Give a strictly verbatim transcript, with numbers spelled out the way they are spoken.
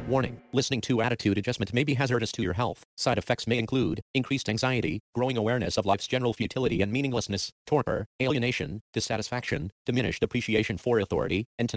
Warning: listening to attitude adjustment may be hazardous to your health. Side effects may include increased anxiety, growing awareness of life's general futility and meaninglessness, torpor, alienation, dissatisfaction, diminished appreciation for authority, and